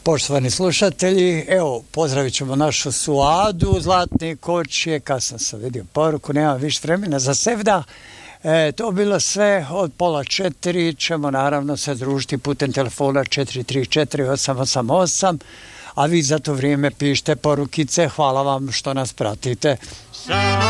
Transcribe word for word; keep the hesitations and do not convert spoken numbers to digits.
Poštovani slušatelji, evo, pozdravit ćemo našu Suadu, Zlatni koč je, kad sam se vidio poruku, nemam više vremena za sevda. E, to bilo sve od pola četiri, ćemo naravno se družiti putem telefona četiri tri četiri osam osam osam, a vi za to vrijeme pišite porukice, hvala vam što nas pratite.